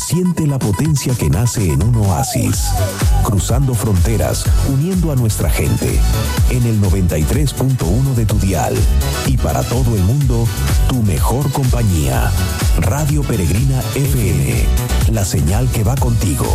Siente la potencia que nace en un oasis, cruzando fronteras, uniendo a nuestra gente. En el 93.1 de tu dial y para todo el mundo, tu mejor compañía. Radio Peregrina FM, la señal que va contigo.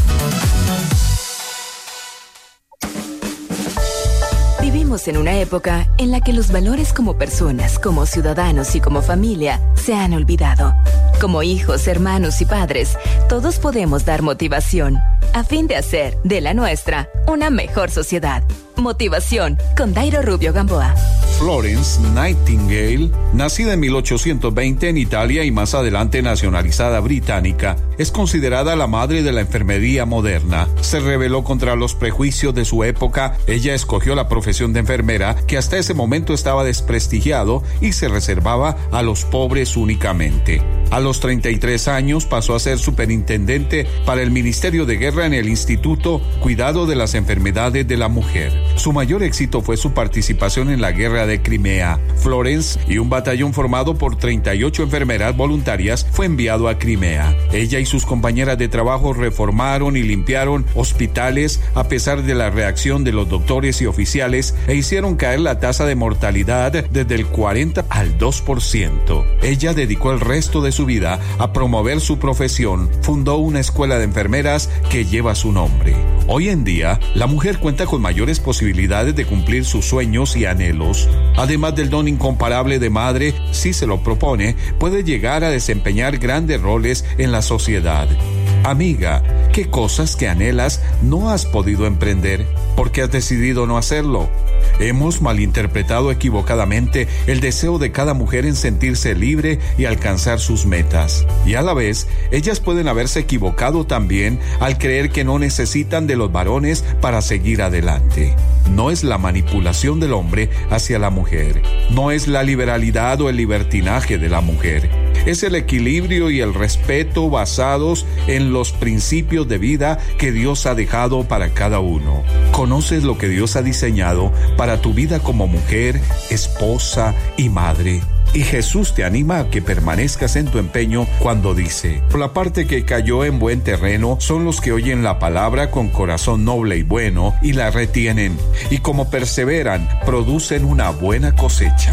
Vivimos en una época en la que los valores como personas, como ciudadanos y como familia se han olvidado. Como hijos, hermanos y padres, todos podemos dar motivación a fin de hacer de la nuestra una mejor sociedad. Motivación con Dairo Rubio Gamboa. Florence Nightingale, nacida en 1820 en Italia y más adelante nacionalizada británica, es considerada la madre de la enfermería moderna. Se rebeló contra los prejuicios de su época. Ella escogió la profesión de enfermera, que hasta ese momento estaba desprestigiado y se reservaba a los pobres únicamente. A los 33 años pasó a ser superintendente para el Ministerio de Guerra en el Instituto Cuidado de las Enfermedades de la Mujer. Su mayor éxito fue su participación en la Guerra de Crimea. Florence y un batallón formado por 38 enfermeras voluntarias fue enviado a Crimea. Ella y sus compañeras de trabajo reformaron y limpiaron hospitales a pesar de la reacción de los doctores y oficiales e hicieron caer la tasa de mortalidad desde el 40 al 2%. Ella dedicó el resto de su vida a promover su profesión. Fundó una escuela de enfermeras que lleva su nombre. Hoy en día, la mujer cuenta con mayores posibilidades de cumplir sus sueños y anhelos. Además del don incomparable de madre, si se lo propone, puede llegar a desempeñar grandes roles en la sociedad. Amiga, ¿qué cosas que anhelas no has podido emprender? ¿Por qué has decidido no hacerlo? Hemos malinterpretado equivocadamente el deseo de cada mujer en sentirse libre y alcanzar sus metas. Y a la vez, ellas pueden haberse equivocado también al creer que no necesitan de los varones para seguir adelante. No es la manipulación del hombre hacia la mujer. No es la liberalidad o el libertinaje de la mujer. Es el equilibrio y el respeto basados en los principios de vida que Dios ha dejado para cada uno. ¿Conoces lo que Dios ha diseñado para tu vida como mujer, esposa y madre? Y Jesús te anima a que permanezcas en tu empeño cuando dice: por la parte que cayó en buen terreno son los que oyen la palabra con corazón noble y bueno y la retienen, y como perseveran, producen una buena cosecha.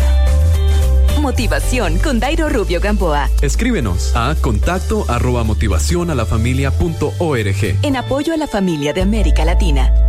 Motivación con Dairo Rubio Gamboa. Escríbenos a contacto@motivacionalafamilia.org. En apoyo a la familia de América Latina.